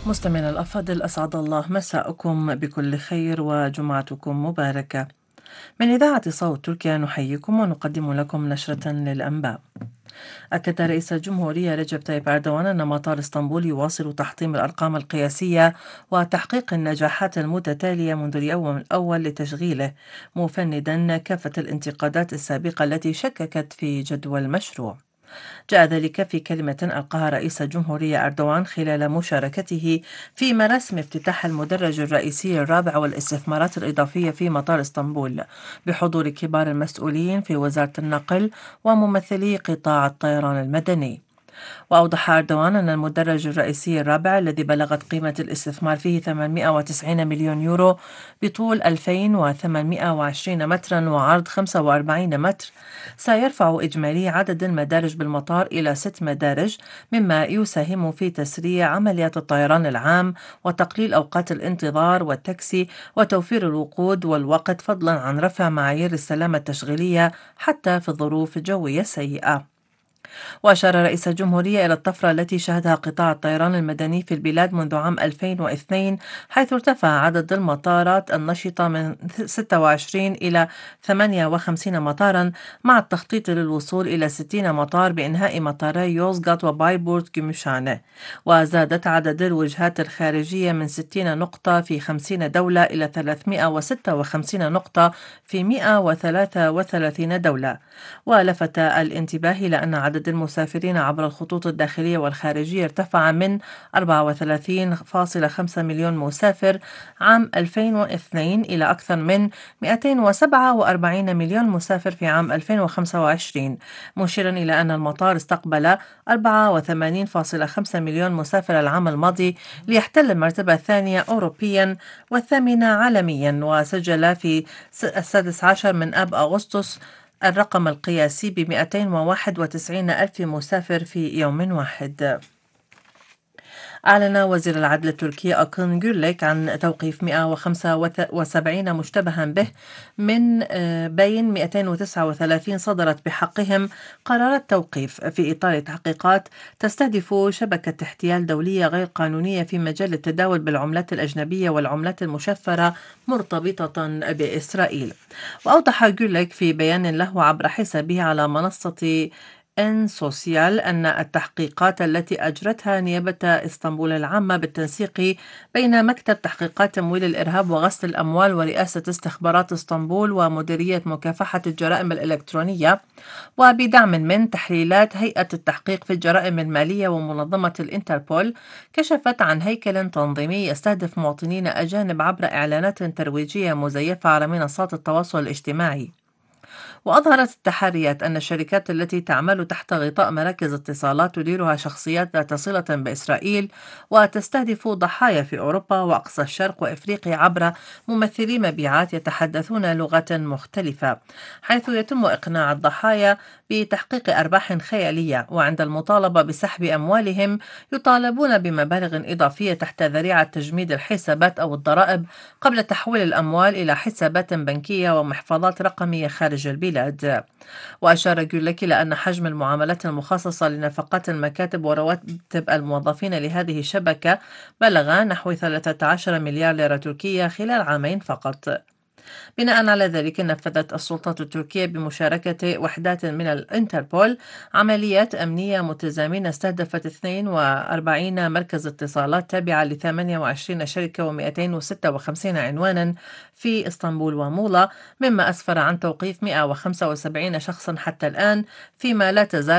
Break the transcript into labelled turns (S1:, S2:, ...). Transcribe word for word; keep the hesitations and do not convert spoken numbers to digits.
S1: مستمعينا الأفاضل، أسعد الله مساءكم بكل خير وجمعتكم مباركة. من إذاعة صوت تركيا نحييكم ونقدم لكم نشرة للأنباء. أكد رئيس الجمهورية رجب طيب أردوان أن مطار اسطنبول يواصل تحطيم الأرقام القياسية وتحقيق النجاحات المتتالية منذ اليوم الأول لتشغيله، مفندا كافة الانتقادات السابقة التي شككت في جدوى المشروع. جاء ذلك في كلمة ألقاها رئيس الجمهورية أردوان خلال مشاركته في مراسم افتتاح المدرج الرئيسي الرابع والاستثمارات الإضافية في مطار اسطنبول، بحضور كبار المسؤولين في وزارة النقل وممثلي قطاع الطيران المدني. وأوضح أردوان أن المدرج الرئيسي الرابع الذي بلغت قيمة الاستثمار فيه ثمانمائة وتسعين مليون يورو بطول ألفين وثمانمائة وعشرين مترا وعرض خمسة وأربعين متر سيرفع إجمالي عدد المدارج بالمطار إلى ست مدارج، مما يساهم في تسريع عمليات الطيران العام وتقليل أوقات الانتظار والتاكسي وتوفير الوقود والوقت، فضلا عن رفع معايير السلامة التشغيلية حتى في الظروف الجوية السيئة. وأشار رئيس الجمهورية إلى الطفرة التي شهدها قطاع الطيران المدني في البلاد منذ عام ألفين واثنين، حيث ارتفع عدد المطارات النشطة من ستة وعشرين إلى ثمانية وخمسين مطارا، مع التخطيط للوصول إلى ستين مطار بإنهاء مطاري يوزغات وبايبورت جيمشانة. وزادت عدد الوجهات الخارجية من ستين نقطة في خمسين دولة إلى ثلاثمائة وستة وخمسين نقطة في مائة وثلاثة وثلاثين دولة. ولفت الانتباه إلى أن عدد المسافرين عبر الخطوط الداخلية والخارجية ارتفع من أربعة وثلاثين فاصلة خمسة مليون مسافر عام ألفين واثنين إلى أكثر من مئتين وسبعة وأربعين مليون مسافر في عام ألفين وخمسة وعشرين، مشيرا إلى أن المطار استقبل أربعة وثمانين فاصلة خمسة مليون مسافر العام الماضي، ليحتل المرتبة الثانية أوروبيا والثامنة عالميا، وسجل في السادس عشر من آب أغسطس الرقم القياسي ب مئتين وواحد وتسعين ألف مسافر في يوم واحد. أعلن وزير العدل التركي أكن جürlek عن توقيف مئة وخمسة وسبعين مشتبها به من بين مئتين وتسعة وثلاثين صدرت بحقهم قرارات توقيف في إطار تحقيقات تستهدف شبكة احتيال دولية غير قانونية في مجال التداول بالعملات الأجنبية والعملات المشفرة مرتبطة بإسرائيل. وأوضح جürlek في بيان له عبر حسابه على منصة إن سوسيال أن التحقيقات التي أجرتها نيابة اسطنبول العامة بالتنسيق بين مكتب تحقيقات تمويل الإرهاب وغسل الأموال ورئاسة استخبارات اسطنبول ومديرية مكافحة الجرائم الإلكترونية، وبدعم من تحليلات هيئة التحقيق في الجرائم المالية ومنظمة الإنتربول، كشفت عن هيكل تنظيمي يستهدف مواطنين أجانب عبر إعلانات ترويجية مزيفة على منصات التواصل الاجتماعي. وأظهرت التحريات أن الشركات التي تعمل تحت غطاء مراكز اتصالات تديرها شخصيات ذات صلة بإسرائيل، وتستهدف ضحايا في أوروبا وأقصى الشرق وإفريقيا عبر ممثلي مبيعات يتحدثون لغات مختلفة، حيث يتم إقناع الضحايا بتحقيق أرباح خيالية، وعند المطالبة بسحب أموالهم يطالبون بمبالغ إضافية تحت ذريعة تجميد الحسابات أو الضرائب قبل تحويل الأموال إلى حسابات بنكية ومحفظات رقمية خارج البلاد. وأشار جürlek إلى أن حجم المعاملات المخصصة لنفقات المكاتب ورواتب الموظفين لهذه الشبكة بلغ نحو ثلاثة عشر مليار ليرة تركية خلال عامين فقط. بناء على ذلك، نفذت السلطات التركية بمشاركة وحدات من الإنتربول عمليات أمنية متزامنة استهدفت اثنين وأربعين مركز اتصالات تابعة ل ثمانية وعشرين شركة ومئتين وستة وخمسين عنوانا في اسطنبول ومولا، مما أسفر عن توقيف مئة وخمسة وسبعين شخصا حتى الآن، فيما لا تزال